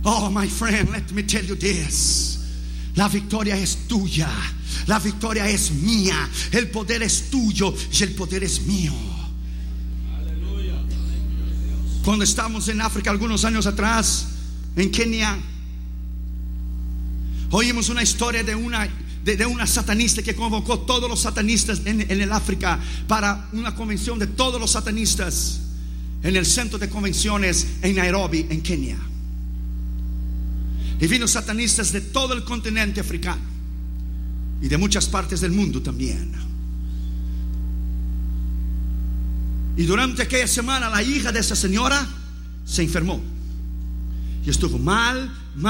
Oh, my friend, let me tell you this. La victoria es tuya, la victoria es mía, el poder es tuyo y el poder es mío. Cuando estábamos en África algunos años atrás, en Kenia, oímos una historia de una satanista que convocó todos los satanistas en el África para una convención de todos los satanistas en el centro de convenciones en Nairobi, en Kenia. Y vino satanistas de todo el continente africano y de muchas partes del mundo también. Y durante aquella semana la hija de esa señora se enfermó y estuvo mal.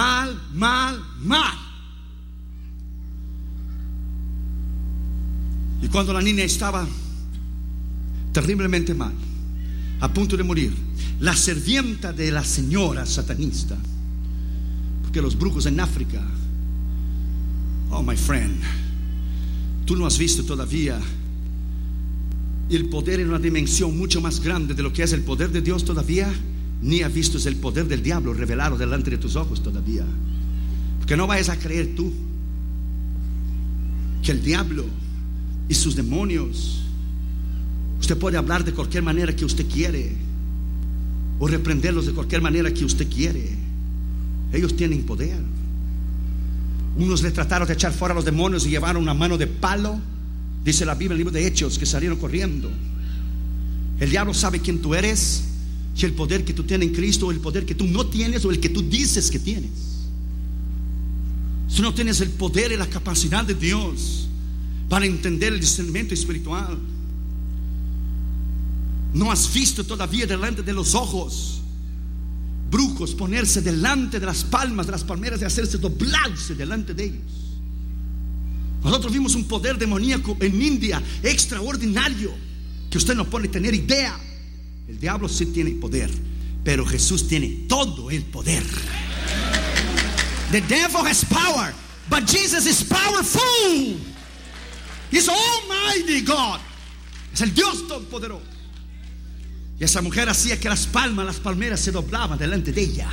Y cuando la niña estaba terriblemente mal, a punto de morir, la sirvienta de la señora satanista, porque los brujos en África, oh my friend, tú no has visto todavía el poder en una dimensión mucho más grande de lo que es el poder de Dios todavía, ni has visto el poder del diablo revelado delante de tus ojos todavía. Porque no vayas a creer tú que el diablo y sus demonios, usted puede hablar de cualquier manera que usted quiere o reprenderlos de cualquier manera que usted quiere. Ellos tienen poder. Unos le trataron de echar fuera a los demonios y llevaron una mano de palo, dice la Biblia en el libro de Hechos, que salieron corriendo. El diablo sabe quién tú eres y el poder que tú tienes en Cristo, o el poder que tú no tienes, o el que tú dices que tienes. Si no tienes el poder y la capacidad de Dios para entender el discernimiento espiritual, no has visto todavía delante de los ojos brujos ponerse delante de las palmas, de las palmeras, y hacerse doblarse delante de ellos. Nosotros vimos un poder demoníaco en India extraordinario que usted no puede tener idea. El diablo sí tiene poder, pero Jesús tiene todo el poder. The devil has power, but Jesus is powerful. He's Almighty God. Es el Dios todopoderoso. Y esa mujer hacía que las palmeras se doblaban delante de ella.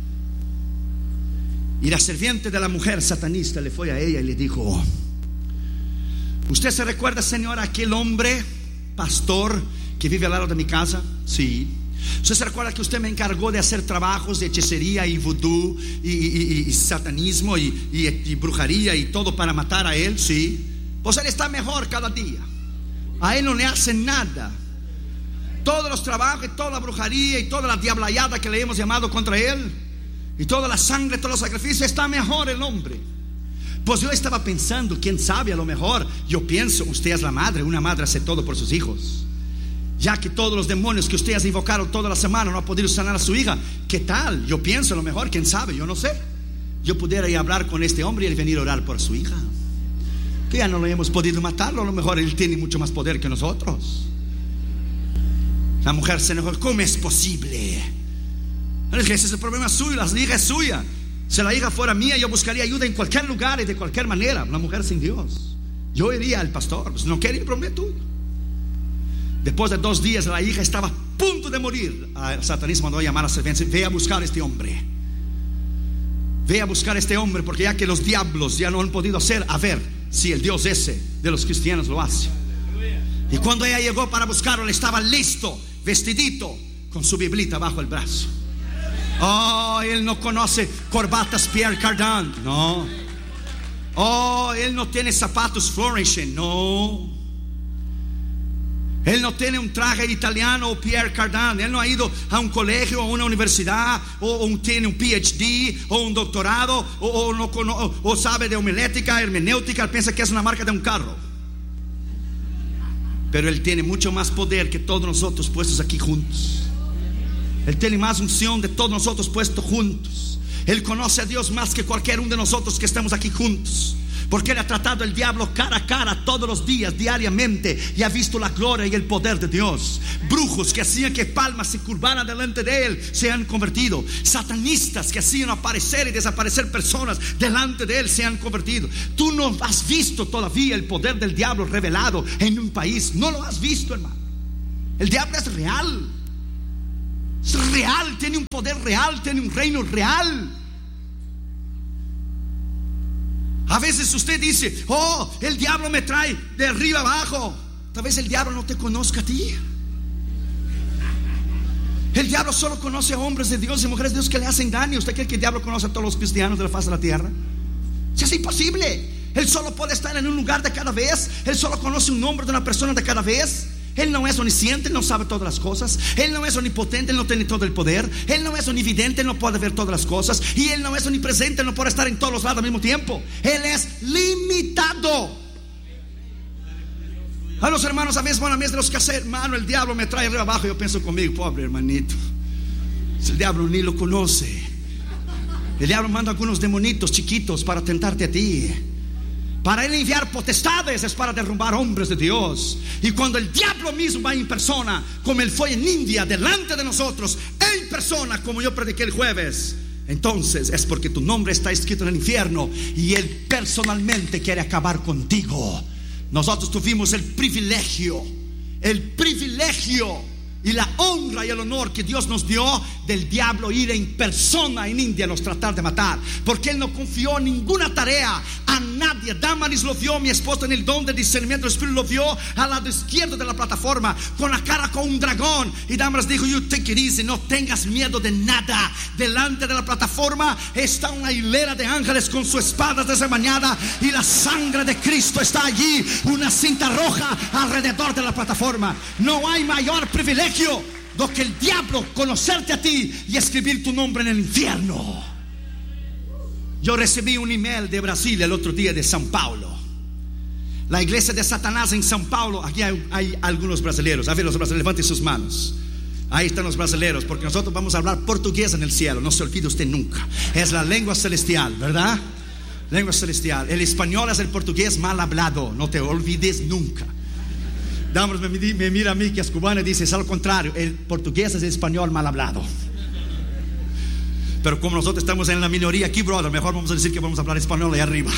Y la sirviente de la mujer satanista le fue a ella y le dijo: ¿usted se recuerda, señora, aquel hombre pastor que vive al lado de mi casa? Sí. ¿Usted se recuerda que usted me encargó de hacer trabajos de hechicería y vudú y satanismo y brujería y todo para matar a él? Sí. Pues él está mejor cada día. A él no le hacen nada. Todos los trabajos y toda la brujería y toda la diablayada que le hemos llamado contra él, y toda la sangre, todos los sacrificios, está mejor el hombre. Pues yo estaba pensando, quién sabe, a lo mejor, yo pienso, usted es la madre, una madre hace todo por sus hijos. Ya que todos los demonios que usted ha invocado toda la semana no ha podido sanar a su hija, ¿qué tal? Yo pienso, a lo mejor, quién sabe, yo no sé, yo pudiera ir a hablar con este hombre y venir a orar por su hija, que ya no lo hemos podido matarlo. A lo mejor él tiene mucho más poder que nosotros. La mujer se enojó: ¿cómo es posible? Ese es el problema suyo, la hija es suya. Si la hija fuera mía, yo buscaría ayuda en cualquier lugar y de cualquier manera. Una mujer sin Dios, yo iría al pastor. Pues no quiere ir, problema tuyo. Después de 2 días la hija estaba a punto de morir. El satanismo mandó a llamar a la serpiente: ve a buscar a este hombre, ve a buscar a este hombre, porque ya que los diablos ya no han podido hacer, a ver si el Dios ese de los cristianos lo hace. Y cuando ella llegó para buscarlo, él estaba listo, vestidito, con su biblita bajo el brazo. Oh, él no conoce corbatas Pierre Cardin, no. Oh, él no tiene zapatos Flourishing, no. Él no tiene un traje italiano o Pierre Cardin. Él no ha ido a un colegio o a una universidad, o tiene un PhD o un doctorado, o sabe de homilética, hermenéutica. Él piensa que es una marca de un carro. Pero él tiene mucho más poder que todos nosotros puestos aquí juntos. Él tiene más unción de todos nosotros puestos juntos. Él conoce a Dios más que cualquier uno de nosotros que estamos aquí juntos, porque él ha tratado el diablo cara a cara todos los días, diariamente, y ha visto la gloria y el poder de Dios. Brujos que hacían que palmas se curvaran delante de él se han convertido. Satanistas que hacían aparecer y desaparecer personas delante de él se han convertido. Tú no has visto todavía el poder del diablo revelado en un país. No lo has visto, hermano. El diablo es real. Es real, tiene un poder real, tiene un reino real. A veces usted dice: oh, el diablo me trae de arriba abajo. Tal vez el diablo no te conozca a ti. El diablo solo conoce a hombres de Dios y mujeres de Dios que le hacen daño. ¿Usted cree que el diablo conoce a todos los cristianos de la faz de la tierra? Es imposible. Él solo puede estar en un lugar de cada vez. Él solo conoce un nombre de una persona de cada vez. Él no es omnisciente, Él no sabe todas las cosas. Él no es omnipotente, Él no tiene todo el poder. Él no es omnividente, Él no puede ver todas las cosas. Y Él no es omnipresente, Él no puede estar en todos los lados al mismo tiempo. Él es limitado. A los hermanos a veces van a mí de los que hacer: hermano, el diablo me trae arriba abajo. Yo pienso conmigo: pobre hermanito, si el diablo ni lo conoce. El diablo manda algunos demonitos chiquitos para tentarte a ti. Para él enviar potestades es para derrumbar hombres de Dios. Y cuando el diablo mismo va en persona, como él fue en India delante de nosotros, en persona, como yo prediqué el jueves, entonces es porque tu nombre está escrito en el infierno y él personalmente quiere acabar contigo. Nosotros tuvimos el privilegio y la honra y el honor que Dios nos dio del diablo ir en persona en India a nos tratar de matar, porque él no confió ninguna tarea a nadie. Damaris lo vio, mi esposa, en el don de discernimiento del Espíritu, lo vio al lado izquierdo de la plataforma con la cara con un dragón. Y Damaris dijo: you take it easy, no tengas miedo de nada. Delante de la plataforma está una hilera de ángeles con sus espadas desenvainadas, y la sangre de Cristo está allí, una cinta roja alrededor de la plataforma. No hay mayor privilegio do que el diablo conocerte a ti y escribir tu nombre en el infierno. Yo recibí un email de Brasil el otro día, de São Paulo, la iglesia de Satanás en São Paulo. Aquí hay algunos brasileños. A ver, los brasileños, levanten sus manos. Ahí están los brasileños, porque nosotros vamos a hablar portugués en el cielo. No se olvide usted nunca. Es la lengua celestial, ¿verdad? Lengua celestial. El español es el portugués mal hablado. No te olvides nunca. Damos me mira a mí que es cubano y dice: es al contrario, el portugués es el español mal hablado. Pero como nosotros estamos en la minoría aquí, brother, mejor vamos a decir que vamos a hablar español ahí arriba.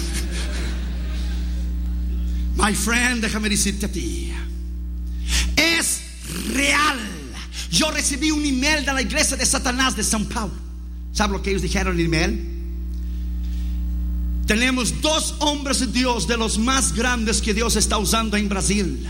My friend, déjame decirte a ti, es real. Yo recibí un email de la iglesia de Satanás de São Paulo. ¿Sabe lo que ellos dijeron en el email? Tenemos 2 hombres de Dios, de los más grandes que Dios está usando en Brasil,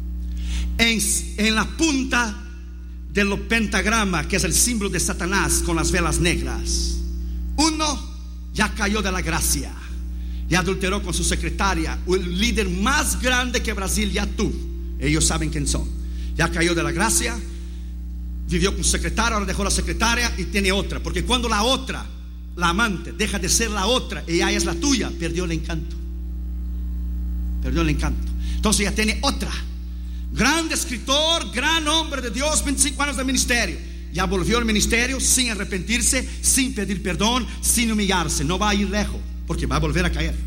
en la punta del pentagrama, que es el símbolo de Satanás con las velas negras. Uno ya cayó de la gracia, ya adulteró con su secretaria, el líder más grande que Brasil ya tuvo. Ellos saben quién son. Ya cayó de la gracia, vivió con su secretaria, ahora dejó la secretaria y tiene otra. Porque cuando la otra, la amante, deja de ser la otra y ya es la tuya, perdió el encanto. Entonces ya tiene otra. Gran escritor, gran hombre de Dios, 25 años de ministerio. Ya volvió al ministerio sin arrepentirse, sin pedir perdón, sin humillarse. No va a ir lejos, porque va a volver a caer.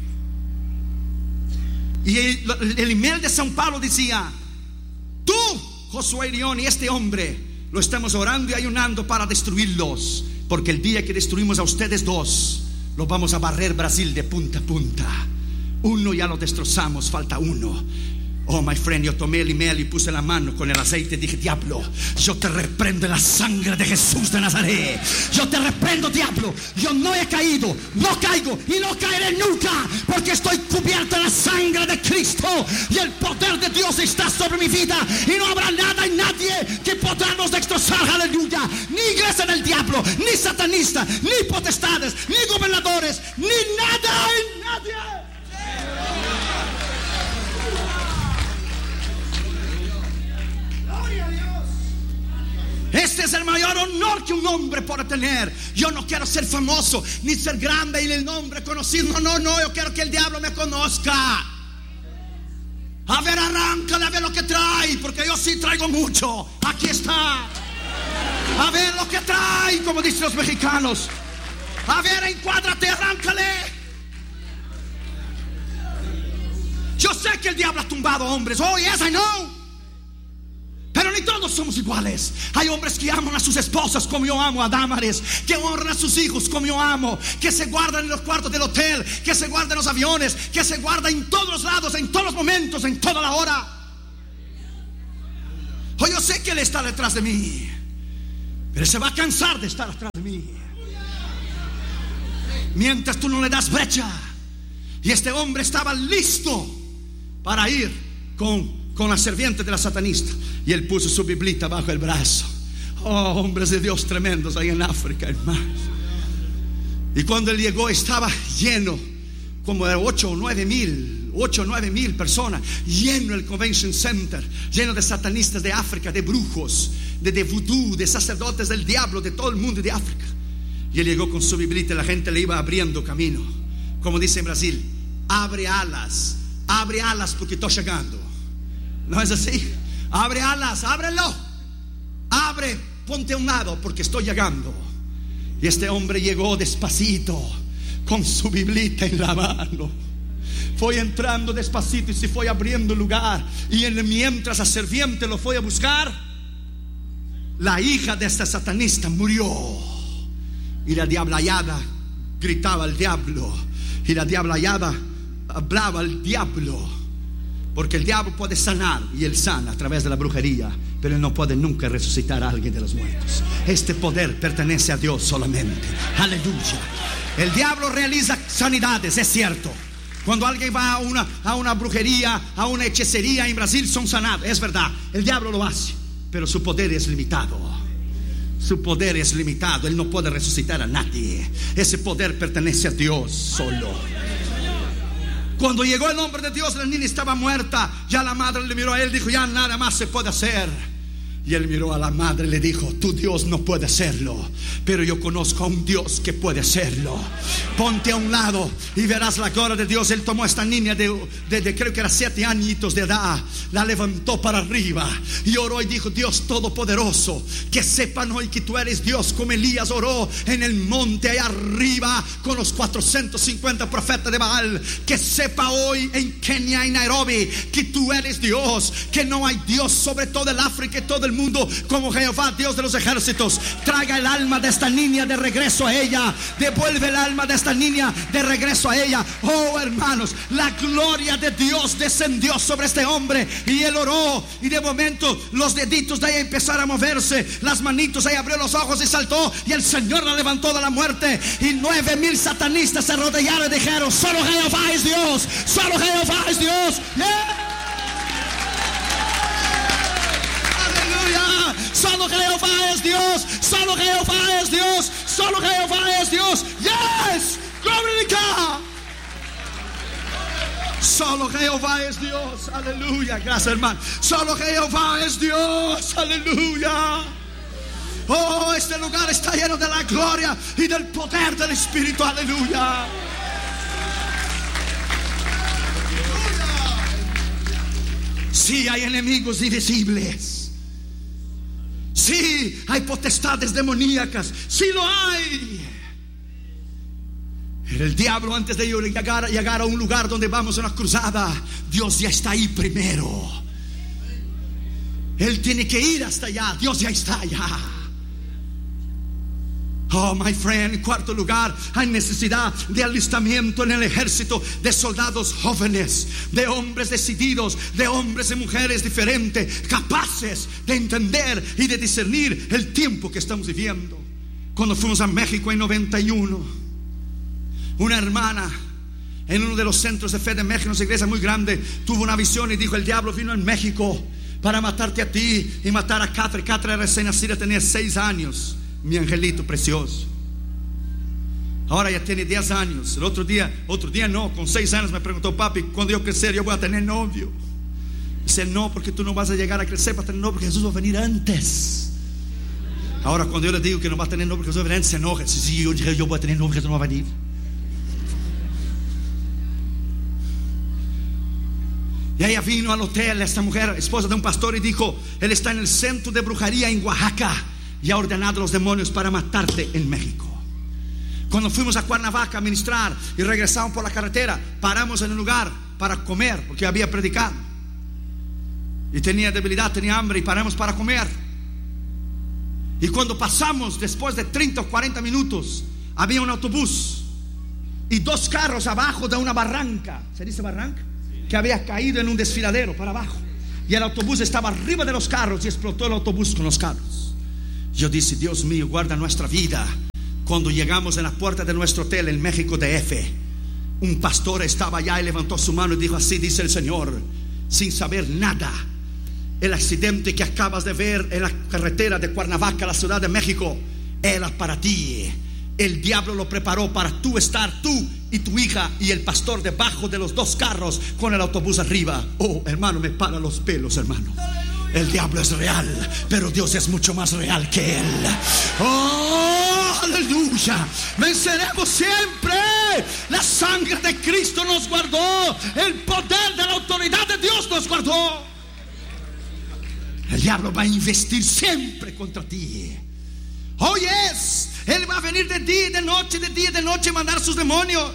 Y el email de São Paulo decía: tú, Josué León, y este hombre, lo estamos orando y ayunando para destruirlos, porque el día que destruimos a ustedes 2, los vamos a barrer Brasil de punta a punta. Uno ya lo destrozamos, falta uno. Oh, my friend, yo tomé el email y puse la mano con el aceite y dije: diablo, yo te reprendo en la sangre de Jesús de Nazaret. Yo te reprendo, diablo. Yo no he caído, no caigo y no caeré nunca, porque estoy cubierto en la sangre de Cristo y el poder de Dios está sobre mi vida, y no habrá nada y nadie que podrá nos destrozar. Aleluya. Ni iglesia del diablo, ni satanista, ni potestades, ni gobernadores, ni nada y nadie. Este es el mayor honor que un hombre puede tener. Yo no quiero ser famoso ni ser grande y el nombre conocido. No, yo quiero que el diablo me conozca. A ver, arráncale, a ver lo que trae, porque yo sí traigo mucho. Aquí está. A ver lo que trae, como dicen los mexicanos. A ver, encuádrate, arráncale. Yo sé que el diablo ha tumbado hombres. Oh, yes, I know. Pero ni todos somos iguales. Hay hombres que aman a sus esposas como yo amo a Damaris, que honran a sus hijos como yo amo, que se guardan en los cuartos del hotel, que se guardan en los aviones, que se guardan en todos los lados, en todos los momentos, en toda la hora. Oh, yo sé que Él está detrás de mí, pero se va a cansar de estar detrás de mí. Mientras tú no le das brecha, Y este hombre estaba listo para ir con la sirviente de la satanista. Y él puso su biblita bajo el brazo. Oh, hombres de Dios tremendos ahí en África, hermanos. Y cuando él llegó estaba lleno, como de 8 o 9 mil personas, lleno el Convention Center, lleno de satanistas de África, de brujos, de vudú, de sacerdotes del diablo, de todo el mundo de África. Y él llegó con su biblita y la gente le iba abriendo camino. Como dice en Brasil, abre alas porque estoy llegando. ¿No es así? Abre alas, ábrelo. Abre, ponte a un lado porque estoy llegando. Y este hombre llegó despacito con su biblita en la mano. Fue entrando despacito y se fue abriendo lugar. Y mientras la sirviente lo fue a buscar, la hija de esta satanista murió. Y la diablayada gritaba al diablo. Y la diablayada hablaba al diablo. Porque el diablo puede sanar, y él sana a través de la brujería, pero él no puede nunca resucitar a alguien de los muertos. Este poder pertenece a Dios solamente. Aleluya. El diablo realiza sanidades, es cierto. Cuando alguien va a una brujería, a una hechicería en Brasil, son sanados, es verdad. El diablo lo hace, pero su poder es limitado. Su poder es limitado. Él no puede resucitar a nadie. Ese poder pertenece a Dios solo. Cuando llegó el hombre de Dios, la niña estaba muerta. Ya la madre le miró a él y dijo: ya nada más se puede hacer. Y él miró a la madre y le dijo: tu Dios no puede hacerlo, pero yo conozco a un Dios que puede hacerlo. Ponte a un lado y verás la gloria de Dios. Él tomó a esta niña de creo que era 7 añitos de edad, la levantó para arriba y oró y dijo: Dios Todopoderoso, que sepan hoy que tú eres Dios, como Elías oró en el monte allá arriba con los 450 profetas de Baal. Que sepa hoy en Kenia y Nairobi que tú eres Dios, que no hay Dios sobre todo el África y todo el mundo como Jehová, Dios de los ejércitos. Traiga el alma de esta niña de regreso a ella. Devuelve el alma de esta niña de regreso a ella. Oh, hermanos, la gloria de Dios descendió sobre este hombre y él oró, y de momento los deditos de ella empezaron a moverse, las manitos, ella abrió los ojos y saltó, y el Señor la levantó de la muerte. Y 9,000 satanistas se arrodillaron y dijeron: solo Jehová es Dios, solo Jehová es Dios. Yeah. Solo Jehová es Dios, solo Jehová es Dios, solo Jehová es Dios. Yes, glory to God. Solo Jehová es Dios, aleluya. Gracias, hermano. Solo Jehová es Dios, aleluya. Oh, este lugar está lleno de la gloria y del poder del Espíritu, aleluya. Sí, hay enemigos invisibles. Sí, hay potestades demoníacas. Sí lo hay. El diablo, antes de llegar a un lugar donde vamos a una cruzada, Dios ya está ahí primero. Él tiene que ir hasta allá. Dios ya está allá. Oh, my friend, en cuarto lugar, hay necesidad de alistamiento en el ejército de soldados jóvenes, de hombres decididos, de hombres y mujeres diferentes, capaces de entender y de discernir el tiempo que estamos viviendo. Cuando fuimos a México en 91, una hermana en uno de los centros de fe de México, una iglesia muy grande, tuvo una visión y dijo: el diablo vino en México para matarte a ti y matar a Catherine. Catherine recién nacida, tenía 6 años. Mi angelito precioso. Ahora ya tiene 10 años. El otro día no, con 6 años me preguntó: papi, cuando yo crecer yo voy a tener novio. Dice: no, porque tú no vas a llegar a crecer para tener novio, porque Jesús va a venir antes. Ahora cuando yo le digo que no va a tener novio porque Jesús va a venir antes, se enoja. Si yo voy a tener novio, Jesús no va a venir. Y ella vino al hotel, esta mujer, esposa de un pastor, y dijo: él está en el centro de brujería en Oaxaca y ha ordenado a los demonios para matarte en México. Cuando fuimos a Cuernavaca a ministrar y regresamos por la carretera, paramos en un lugar para comer, porque había predicado y tenía debilidad, tenía hambre, y paramos para comer. Y cuando pasamos, después de 30 o 40 minutos, había un autobús y 2 carros abajo de una barranca. ¿Se dice barranca? Que había caído en un desfiladero para abajo, y el autobús estaba arriba de los carros y explotó el autobús con los carros. Yo dije: Dios mío, guarda nuestra vida. Cuando llegamos en la puerta de nuestro hotel en México DF, Un pastor estaba allá y levantó su mano y dijo: así dice el Señor, sin saber nada, el accidente que acabas de ver en la carretera de Cuernavaca a la Ciudad de México era para ti. El diablo lo preparó para tú estar, tú y tu hija y el pastor debajo de los dos carros con el autobús arriba. Oh, hermano, me para los pelos, hermano. El diablo es real, pero Dios es mucho más real que él. Oh, aleluya. Venceremos siempre. La sangre de Cristo nos guardó. El poder de la autoridad de Dios nos guardó. El diablo va a investir siempre contra ti. Oh, yes. Él va a venir de día y de noche, de día y de noche, mandar sus demonios.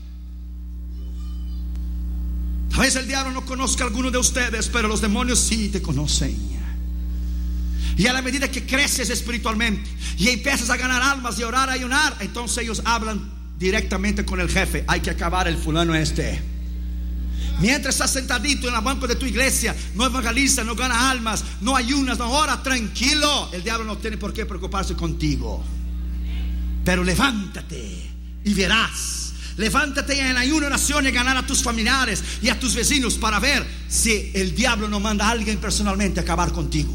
Tal vez el diablo no conozca a alguno de ustedes, pero los demonios sí te conocen. Y a la medida que creces espiritualmente y empiezas a ganar almas y orar, a ayunar, entonces ellos hablan directamente con el jefe: hay que acabar el fulano este. Mientras estás sentadito en la banca de tu iglesia, no evangeliza, no gana almas, no ayunas, no ora, tranquilo. El diablo no tiene por qué preocuparse contigo. Pero levántate y verás. Levántate en ayuno, oración, y ganar a tus familiares y a tus vecinos para ver si el diablo no manda a alguien personalmente a acabar contigo.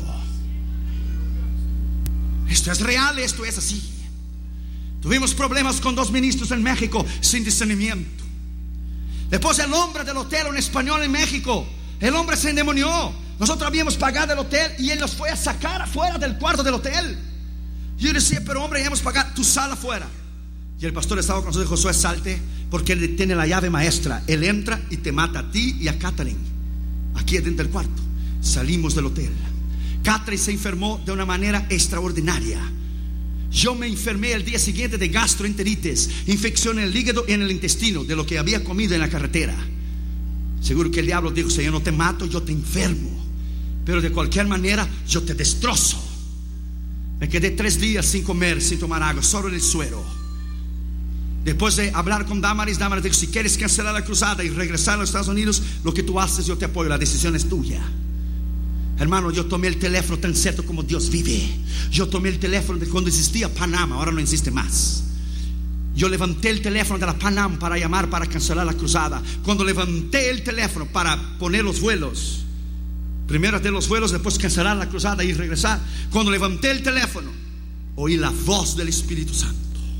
Esto es real, esto es así. Tuvimos problemas con 2 ministros en México sin discernimiento. Después el hombre del hotel, un español en México, el hombre se endemonió. Nosotros habíamos pagado el hotel y él nos fue a sacar afuera del cuarto del hotel. Yo decía: pero hombre, ya hemos pagado, tu sal afuera. Y el pastor estaba con nosotros: Josué, salte, porque él tiene la llave maestra. Él entra y te mata a ti y a Catherine aquí dentro del cuarto. Salimos del hotel. Catherine se enfermó de una manera extraordinaria. Yo me enfermé el día siguiente de gastroenteritis, infección en el hígado y en el intestino, de lo que había comido en la carretera. Seguro que el diablo dijo: Señor, no te mato, yo te enfermo, pero de cualquier manera yo te destrozo. Me quedé 3 días sin comer, sin tomar agua, solo en el suero. Después de hablar con Damaris dijo: si quieres cancelar la cruzada y regresar a los Estados Unidos, lo que tú haces yo te apoyo, la decisión es tuya. Hermano, yo tomé el teléfono, tan cierto como Dios vive. Yo tomé el teléfono de cuando existía Panamá, ahora no existe más. Yo levanté el teléfono de la Panam para llamar, para cancelar la cruzada. Cuando levanté el teléfono para poner los vuelos, primero de los vuelos, después cancelar la cruzada y regresar, cuando levanté el teléfono, oí la voz del Espíritu Santo.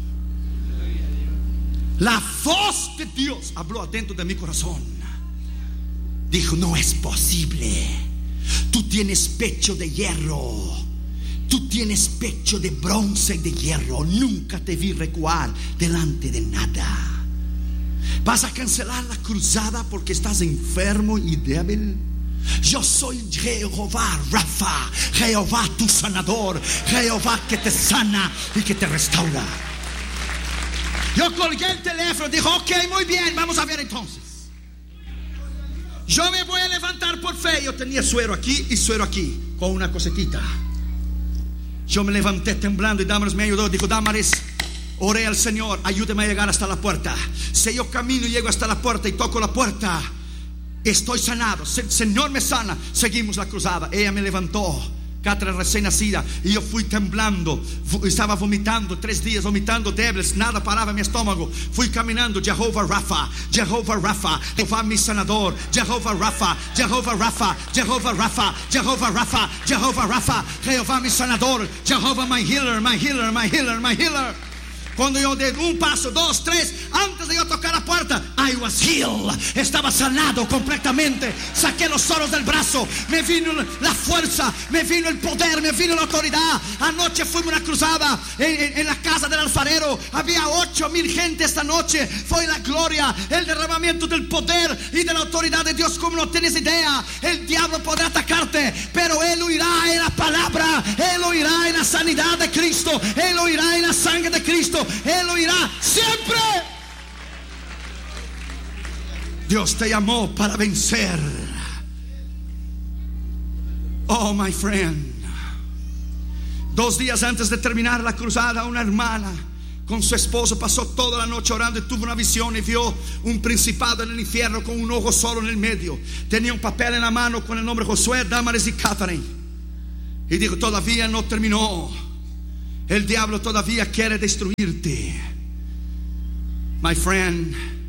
La voz de Dios habló adentro de mi corazón. Dijo: no es posible. Tú tienes pecho de hierro. Tú tienes pecho de bronce y de hierro. Nunca te vi recuar delante de nada. ¿Vas a cancelar la cruzada porque estás enfermo y débil? Yo soy Jehová Rafa, Jehová tu sanador, Jehová que te sana y que te restaura. Yo colgué el teléfono, dijo: ok, muy bien, vamos a ver entonces. Yo me voy a levantar por fe. Yo tenía suero aquí y suero aquí, con una cosetita. Yo me levanté temblando y Damaris me ayudó. Dijo: Damaris, oré al Señor, ayúdame a llegar hasta la puerta. Si yo camino y llego hasta la puerta y toco la puerta, estoy sanado, el Señor me sana. Seguimos la cruzada. Ella me levantó, Catherine recién nacida, y yo fui temblando. Estaba vomitando 3 días, vomitando débiles, nada paraba en mi estómago. Fui caminando: Jehová Rafa, Jehová Rafa, Jehová mi sanador, Jehová Rafa, Jehová Rafa, Jehová Rafa, Jehová Rafa, Jehová Rafa, Jehová mi sanador, Jehová my healer, my healer, my healer, my healer. Cuando yo de 1 paso, 2, 3, antes de yo tocar la puerta, I was healed. Estaba sanado completamente. Saqué los soros del brazo. Me vino la fuerza, me vino el poder, me vino la autoridad. Anoche fuimos a una cruzada en la casa del alfarero. Había 8,000 gente esta noche. Fue la gloria, el derramamiento del poder y de la autoridad de Dios como no tienes idea. El diablo podrá atacarte, pero él huirá en la palabra. Él huirá en la sanidad de Cristo. Él huirá en la sangre de Cristo. Él oirá siempre. Dios te llamó para vencer. Oh, my friend. 2 días antes de terminar la cruzada, una hermana con su esposo pasó toda la noche orando y tuvo una visión y vio un principado en el infierno con un ojo solo en el medio. Tenía un papel en la mano con el nombre Josué, Damaris y Catherine. Y dijo: todavía no terminó. El diablo todavía quiere destruirte. My friend,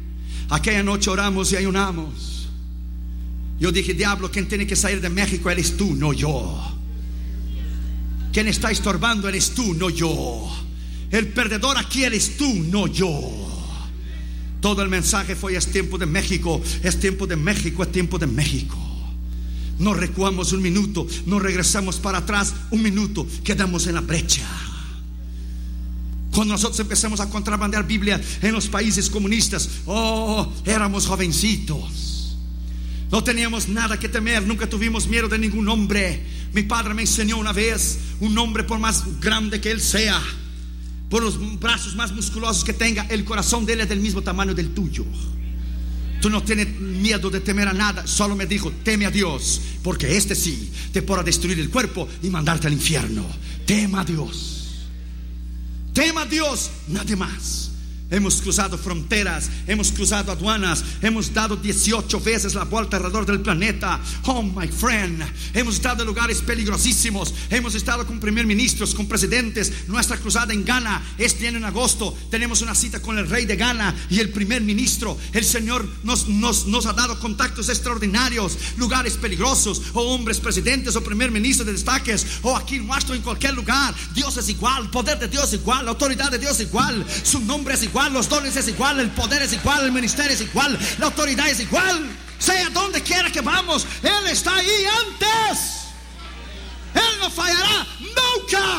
Aquella noche oramos y ayunamos. Yo dije: diablo, quien tiene que salir de México eres tú, no yo. Quien está estorbando eres tú, no yo. El perdedor aquí eres tú, no yo. Todo el mensaje fue: es tiempo de México, es tiempo de México, es tiempo de México. No recuamos un minuto, no regresamos para atrás un minuto, quedamos en la brecha. Cuando nosotros empezamos a contrabandear Biblia en los países comunistas, éramos jovencitos. No teníamos nada que temer, nunca tuvimos miedo de ningún hombre. Mi padre me enseñó una vez: un hombre, por más grande que él sea, por los brazos más musculosos que tenga, el corazón de él es del mismo tamaño del tuyo. Tú no tienes miedo de temer a nada. Solo me dijo: teme a Dios, porque este sí te podrá destruir el cuerpo y mandarte al infierno. Tema a Dios. Tema a Dios, nada más. Hemos cruzado fronteras, hemos cruzado aduanas, hemos dado 18 veces la vuelta alrededor del planeta. Oh my friend, hemos estado en lugares peligrosísimos, hemos estado con primer ministros, con presidentes. Nuestra cruzada en Ghana, este año en agosto, tenemos una cita con el rey de Ghana y el primer ministro. El Señor nos ha dado contactos extraordinarios, lugares peligrosos, o hombres presidentes o primer ministros de destaques, o aquí en Washington, en cualquier lugar. Dios es igual, el poder de Dios es igual, la autoridad de Dios es igual, su nombre es igual, los dones es igual, el poder es igual, el ministerio es igual, la autoridad es igual. Sea donde quiera que vamos, Él está ahí antes. Él no fallará nunca.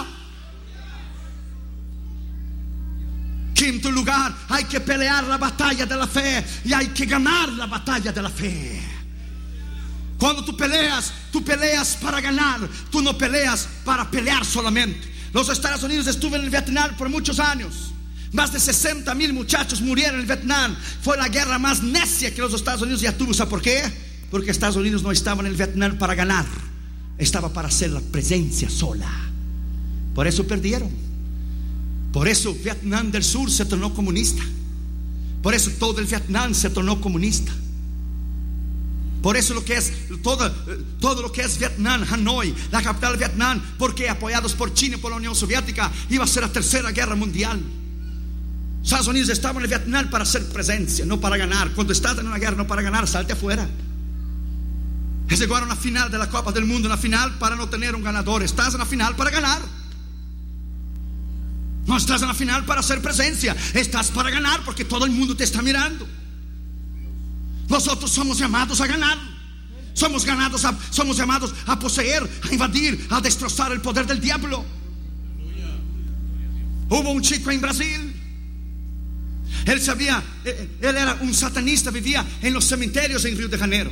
Quinto lugar, hay que pelear la batalla de la fe y hay que ganar la batalla de la fe. Cuando tú peleas para ganar, tú no peleas para pelear solamente. Los Estados Unidos estuvieron en el Vietnam por muchos años. Más de 60,000 muchachos murieron en el Vietnam. Fue la guerra más necia que los Estados Unidos ya tuvo. ¿Sabe por qué? Porque Estados Unidos no estaba en el Vietnam para ganar, estaba para hacer la presencia sola. Por eso perdieron. Por eso Vietnam del Sur se tornó comunista. Por eso todo el Vietnam se tornó comunista. Por eso todo lo que es Vietnam, Hanoi, la capital de Vietnam, porque apoyados por China y por la Unión Soviética, iba a ser la tercera guerra mundial. Estados Unidos estaba en el Vietnam para hacer presencia, no para ganar. Cuando estás en una guerra no para ganar, salte afuera. Es llegar a una final de la Copa del Mundo, una final para no tener un ganador. Estás en la final para ganar. No estás en la final para hacer presencia, estás para ganar porque todo el mundo te está mirando. Nosotros somos llamados a ganar. Somos llamados a poseer, a invadir, a destrozar el poder del diablo. Hubo un chico en Brasil. Él era un satanista, vivía en los cementerios en Río de Janeiro.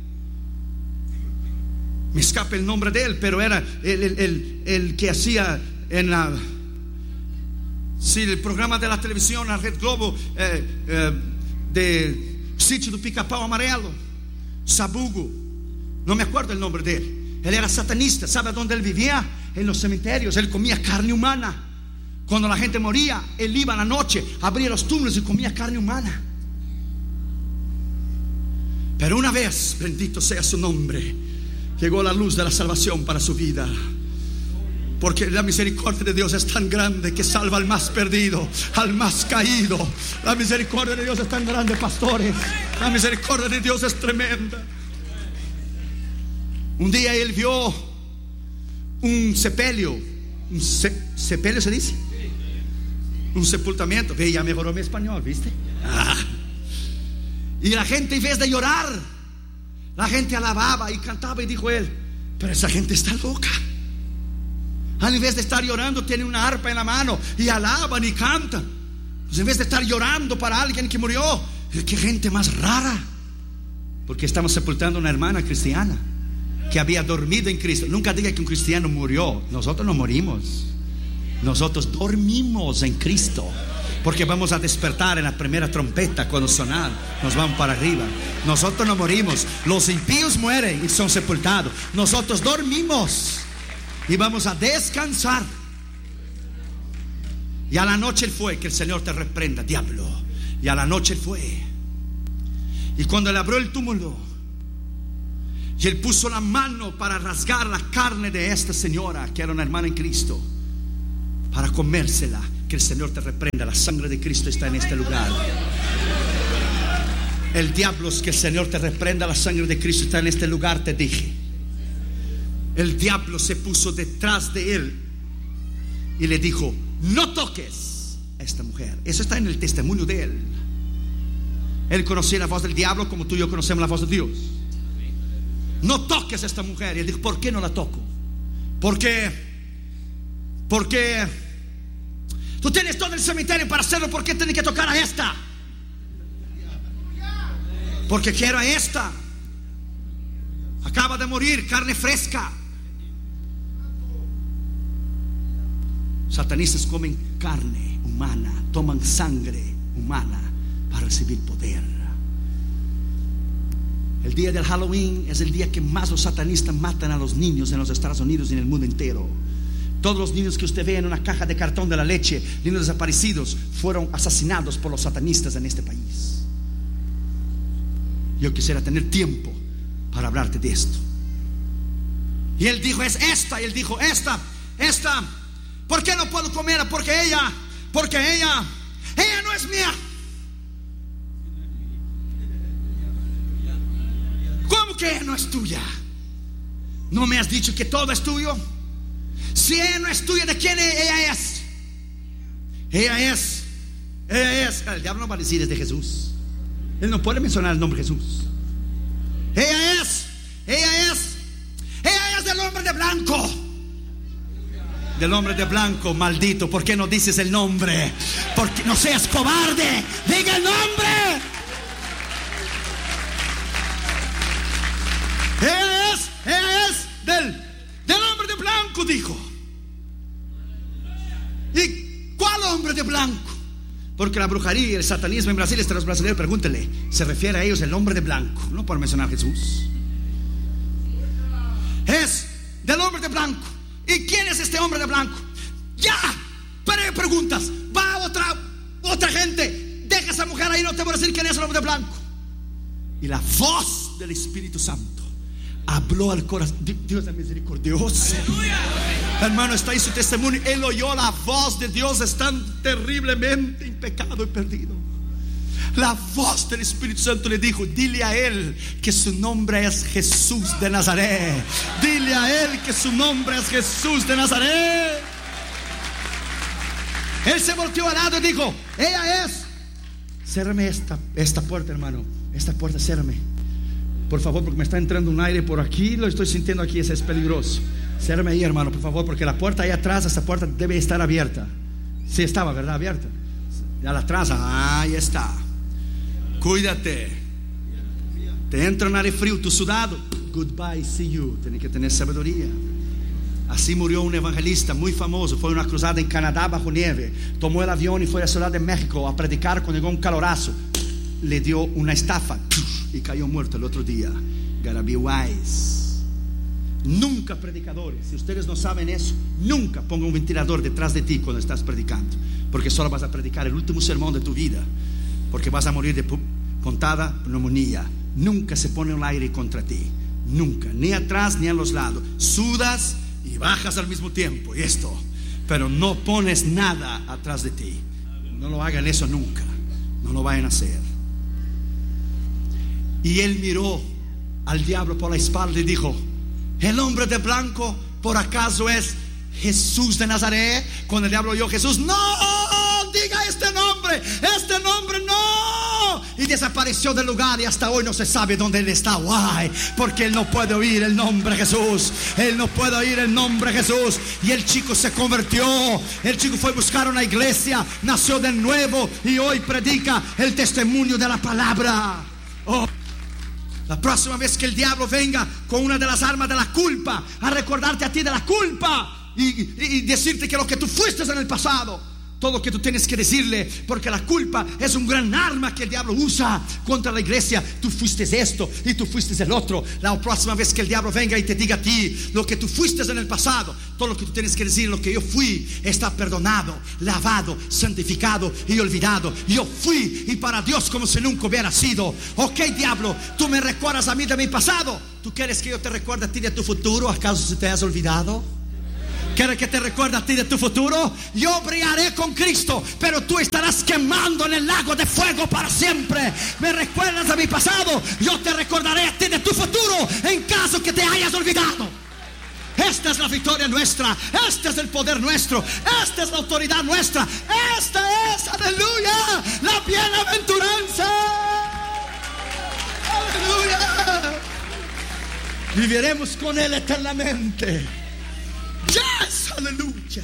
Me escapa el nombre de él, pero era el que hacía en el programa de la televisión, la Red Globo, de Sítio do Pica-Pau Amarelo, Sabugo, no me acuerdo el nombre de él. Él era satanista. ¿Sabe dónde él vivía? En los cementerios. Él comía carne humana. Cuando la gente moría, él iba a la noche, abría los túmulos y comía carne humana. Pero una vez, bendito sea su nombre, llegó la luz de la salvación para su vida. Porque la misericordia de Dios es tan grande que salva al más perdido, al más caído. La misericordia de Dios es tan grande, pastores. La misericordia de Dios es tremenda. Un día él vio un sepelio. ¿Sepelio se dice? Un sepultamiento. Ve, ya mejoró mi español, ¿viste? Y la gente, en vez de llorar, la gente alababa y cantaba. Y dijo él: pero esa gente está loca. En vez de estar llorando, tiene una arpa en la mano y alaban y cantan. Pues en vez de estar llorando para alguien que murió, qué gente más rara. Porque estamos sepultando a una hermana cristiana que había dormido en Cristo. Nunca diga que un cristiano murió. Nosotros no morimos. Nosotros dormimos en Cristo. Porque vamos a despertar en la primera trompeta. Cuando sonar, nos vamos para arriba. Nosotros no morimos. Los impíos mueren y son sepultados. Nosotros dormimos y vamos a descansar. Y a la noche él fue. Que el Señor te reprenda, diablo. Y a la noche él fue. Y cuando le abrió el túmulo y él puso la mano para rasgar la carne de esta señora, que era una hermana en Cristo, para comérsela, que el Señor te reprenda. La sangre de Cristo está en este lugar. El diablo, es que el Señor te reprenda, la sangre de Cristo está en este lugar, te dije. El diablo se puso detrás de él y le dijo: no toques a esta mujer. Eso está en el testimonio de él. Él conocía la voz del diablo como tú y yo conocemos la voz de Dios. No toques a esta mujer. Y él dijo: ¿por qué no la toco? Porque tú tienes todo el cementerio para hacerlo. ¿Por qué tienes que tocar a esta? Porque quiero a esta. Acaba de morir, carne fresca. Satanistas comen carne humana, toman sangre humana para recibir poder. El día del Halloween es el día que más los satanistas matan a los niños en los Estados Unidos y en el mundo entero. Todos los niños que usted ve en una caja de cartón de la leche, niños desaparecidos, fueron asesinados por los satanistas en este país. Yo quisiera tener tiempo para hablarte de esto. Y él dijo: es esta. Y él dijo: esta. ¿Por qué no puedo comerla? Porque ella no es mía. ¿Cómo que ella no es tuya? ¿No me has dicho que todo es tuyo? Si ella no es tuya, ¿de quién ella es? Ella es. El diablo no va a decir es de Jesús. Él no puede mencionar el nombre de Jesús. Ella es del hombre de blanco. Del hombre de blanco, maldito. ¿Por qué no dices el nombre? Porque no seas cobarde. Diga el nombre. Ella es del hombre de blanco, dijo. ¿Y cuál hombre de blanco? Porque la brujería y el satanismo en Brasil, los brasileños, pregúntele, se refiere a ellos el hombre de blanco. No por mencionar a Jesús. Es del hombre de blanco. ¿Y quién es este hombre de blanco? Ya, pero preguntas. Va otra gente. Deja a esa mujer ahí, no te voy a decir quién es el hombre de blanco. Y la voz del Espíritu Santo habló al corazón. Dios es misericordioso. ¡Aleluya! Hermano, está ahí su testimonio. Él oyó la voz de Dios. Están terriblemente en pecado y perdido. La voz del Espíritu Santo le dijo: dile a él que su nombre es Jesús de Nazaret. Dile a él que su nombre es Jesús de Nazaret. Él se volteó al lado y dijo: ella es. Cérrame esta puerta, hermano. Esta puerta, cérrame, por favor, porque me está entrando un aire por aquí. Lo estoy sintiendo aquí, ese es peligroso. Cérrame ahí, hermano, por favor, porque la puerta ahí atrás, esta puerta debe estar abierta. Sí estaba, ¿verdad? Abierta. Ya la atrás, ahí está. Cuídate. Te entra un aire frío, tú sudado. Goodbye, see you. Tienes que tener sabiduría. Así murió un evangelista muy famoso. Fue una cruzada en Canadá bajo nieve. Tomó el avión y fue a la Ciudad de México a predicar cuando llegó un calorazo. Le dio una estafa y cayó muerto el otro día. Gotta be wise. Nunca, predicadores, si ustedes no saben eso, nunca ponga un ventilador detrás de ti cuando estás predicando, porque solo vas a predicar el último sermón de tu vida, porque vas a morir de puntada, neumonía. Nunca se pone un aire contra ti, nunca, ni atrás ni a los lados. Sudas y bajas al mismo tiempo, y esto, pero no pones nada atrás de ti. No lo hagan eso nunca, no lo vayan a hacer. Y él miró al diablo por la espalda y dijo: el hombre de blanco, ¿por acaso es Jesús de Nazaret? Cuando el diablo oyó Jesús: no, diga este nombre no. Y desapareció del lugar, y hasta hoy no se sabe dónde él está. Why? Porque él no puede oír el nombre Jesús. Él no puede oír el nombre Jesús. Y el chico se convirtió. El chico fue a buscar una iglesia, nació de nuevo y hoy predica el testimonio de la palabra. Oh. La próxima vez que el diablo venga con una de las armas de la culpa a recordarte a ti de la culpa y decirte que lo que tú fuiste en el pasado, todo lo que tú tienes que decirle, porque la culpa es un gran arma que el diablo usa contra la iglesia. Tú fuiste esto y tú fuiste el otro. La próxima vez que el diablo venga y te diga a ti lo que tú fuiste en el pasado, todo lo que tú tienes que decir: lo que yo fui está perdonado, lavado, santificado y olvidado. Yo fui y para Dios como si nunca hubiera sido. Ok, diablo, tú me recuerdas a mí de mi pasado. ¿Tú quieres que yo te recuerde a ti de tu futuro? ¿Acaso se te has olvidado? ¿Quiere que te recuerde a ti de tu futuro? Yo brillaré con Cristo, pero tú estarás quemando en el lago de fuego para siempre. Me recuerdas de mi pasado, yo te recordaré a ti de tu futuro en caso que te hayas olvidado. Esta es la victoria nuestra, este es el poder nuestro, esta es la autoridad nuestra, esta es, aleluya, la bienaventuranza. Aleluya. Viviremos con Él eternamente. Yes, aleluya.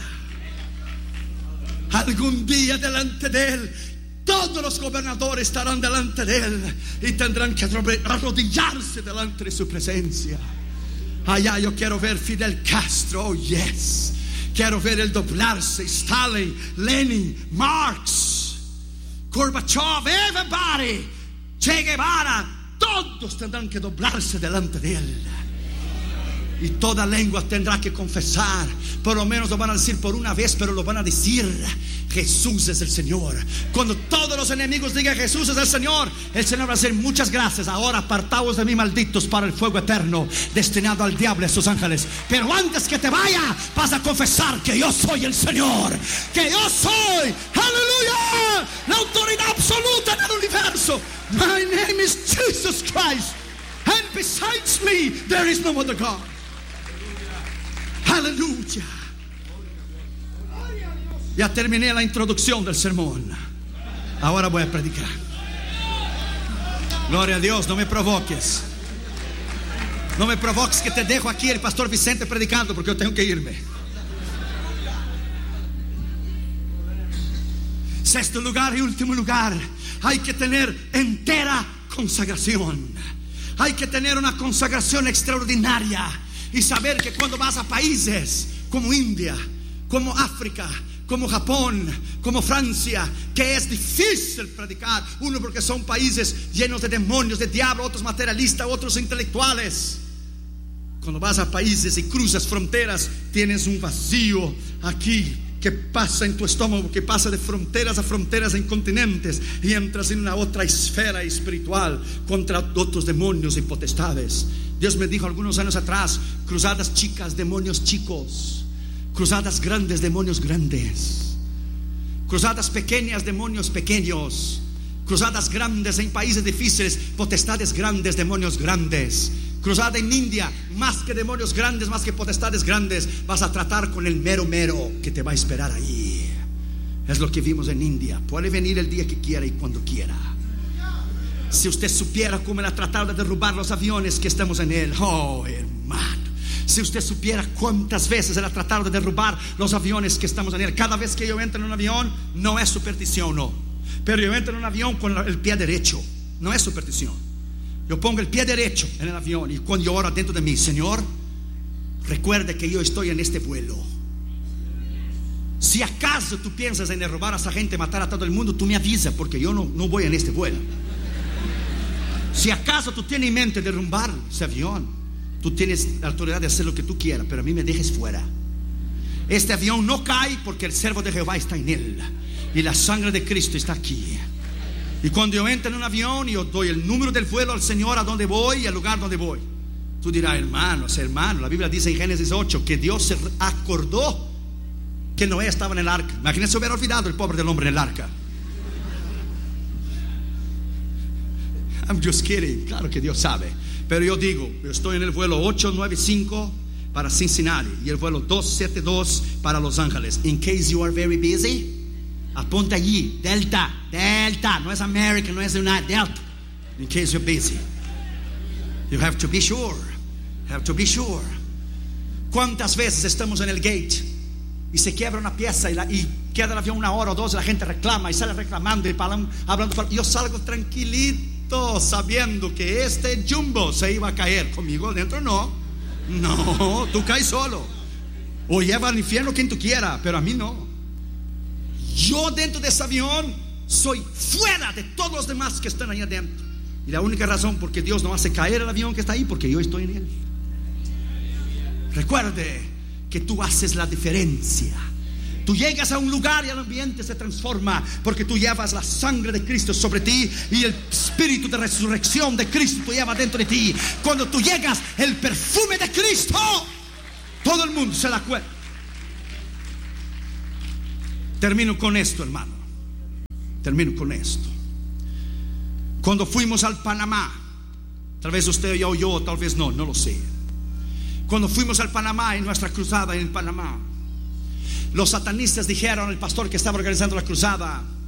Algún día delante de Él, todos los gobernadores estarán delante de Él y tendrán que arrodillarse delante de su presencia. Allá yo quiero ver Fidel Castro, oh yes. Quiero ver el doblarse, Stalin, Lenin, Marx, Gorbachev, everybody, Che Guevara. Todos tendrán que doblarse delante de Él. Y toda lengua tendrá que confesar. Por lo menos lo van a decir por una vez, pero lo van a decir: Jesús es el Señor. Cuando todos los enemigos digan Jesús es el Señor va a decir: muchas gracias, ahora apartaos de mí, malditos, para el fuego eterno destinado al diablo y a sus ángeles. Pero antes que te vaya, vas a confesar que yo soy el Señor, que yo soy, aleluya, la autoridad absoluta en el universo. My name is Jesus Christ, and besides me there is no other God. Aleluya. Ya terminé la introducción del sermón. Ahora voy a predicar. Gloria a Dios. No me provoques. No me provoques que te dejo aquí el pastor Vicente predicando, porque yo tengo que irme. Sexto lugar y último lugar, hay que tener entera consagración. Hay que tener una consagración extraordinaria y saber que cuando vas a países como India, como África, como Japón, como Francia, que es difícil predicar. Uno, porque son países llenos de demonios, de diablo, otros materialistas, otros intelectuales. Cuando vas a países y cruzas fronteras, tienes un vacío aquí que pasa en tu estómago, que pasa de fronteras a fronteras en continentes, y entras en una otra esfera espiritual contra otros demonios y potestades. Dios me dijo algunos años atrás: cruzadas chicas, demonios chicos; cruzadas grandes, demonios grandes; cruzadas pequeñas, demonios pequeños; cruzadas grandes en países difíciles, potestades grandes, demonios grandes; cruzada en India, más que demonios grandes, más que potestades grandes, vas a tratar con el mero que te va a esperar ahí. Es lo que vimos en India. Puede venir el día que quiera y cuando quiera. Si usted supiera cómo él ha tratado de derrubar los aviones que estamos en él, oh hermano, si usted supiera cuántas veces él ha tratado de derrubar los aviones que estamos en él. Cada vez que yo entro en un avión, no es superstición, no, pero yo entro en un avión con el pie derecho. No es superstición. Yo pongo el pie derecho en el avión y cuando yo oro dentro de mí: Señor, recuerde que yo estoy en este vuelo. Si acaso tú piensas en derrubar a esa gente, matar a todo el mundo, tú me avisas, porque yo no voy en este vuelo. Si acaso tú tienes en mente derrumbar ese avión, tú tienes la autoridad de hacer lo que tú quieras, pero a mí me dejes fuera. Este avión no cae porque el servo de Jehová está en él y la sangre de Cristo está aquí. Y cuando yo entro en un avión, yo doy el número del vuelo al Señor, a donde voy y al lugar donde voy. Tú dirás: hermano, la Biblia dice en Génesis 8 que Dios se acordó que Noé estaba en el arca. Imagínense, hubiera olvidado el pobre del hombre en el arca. I'm just kidding. Claro que Dios sabe. Pero yo digo, yo estoy en el vuelo 895 para Cincinnati y el vuelo 272 para Los Ángeles. In case you are very busy, apunta allí: Delta, no es American, no es United, Delta. In case you're busy, you have to be sure. ¿Cuántas veces estamos en el gate y se quiebra una pieza y queda el avión 1 hora o 2 y la gente reclama y sale reclamando y hablando? Yo salgo tranquilito sabiendo que este jumbo se iba a caer. Conmigo dentro no, tú caes solo o lleva al infierno quien tú quiera, pero a mí no. Yo dentro de ese avión soy fuera de todos los demás que están ahí adentro. Y la única razón por que Dios no hace caer el avión que está ahí, porque yo estoy en él. Recuerde que tú haces la diferencia. Tú llegas a un lugar y el ambiente se transforma, porque tú llevas la sangre de Cristo sobre ti y el espíritu de resurrección de Cristo tú llevas dentro de ti. Cuando tú llegas, el perfume de Cristo, todo el mundo se da cuenta. Termino con esto, hermano. Termino con esto. Cuando fuimos al Panamá, tal vez usted ya oyó, tal vez no lo sé. Cuando fuimos al Panamá, en nuestra cruzada en Panamá, los satanistas dijeron al pastor que estaba organizando la cruzada: